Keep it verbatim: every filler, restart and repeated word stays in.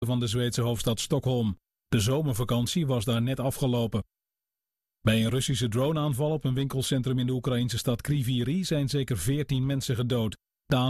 van de Zweedse hoofdstad Stockholm. De zomervakantie was daar net afgelopen. Bij een Russische droneaanval op een winkelcentrum in de Oekraïnse stad Kryvyi Rih zijn zeker veertien mensen gedood.